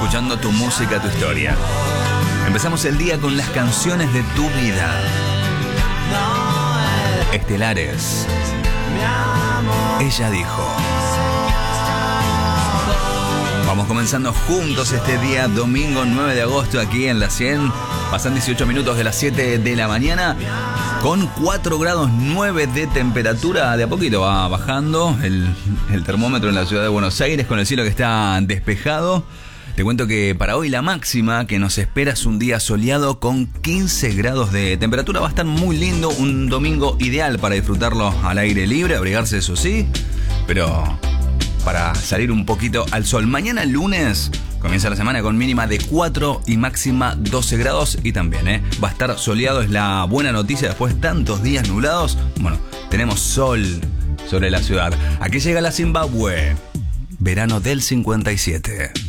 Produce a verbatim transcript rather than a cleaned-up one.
escuchando tu música, tu historia. Empezamos el día con las canciones de tu vida. Estelares. Ella dijo. Vamos comenzando juntos este día, domingo nueve de agosto, aquí en la cien. Pasan dieciocho minutos de las siete de la mañana. Con cuatro grados nueve de temperatura, de a poquito va bajando el, el termómetro en la ciudad de Buenos Aires, con el cielo que está despejado. Te cuento que para hoy la máxima que nos espera es un día soleado con quince grados de temperatura. Va a estar muy lindo, un domingo ideal para disfrutarlo al aire libre, abrigarse eso sí, pero para salir un poquito al sol. Mañana lunes comienza la semana con mínima de cuatro y máxima doce grados y también ¿eh? va a estar soleado, es la buena noticia después de tantos días nublados. Bueno, tenemos sol sobre la ciudad. Aquí llega la Zimbabue, verano del cincuenta y siete.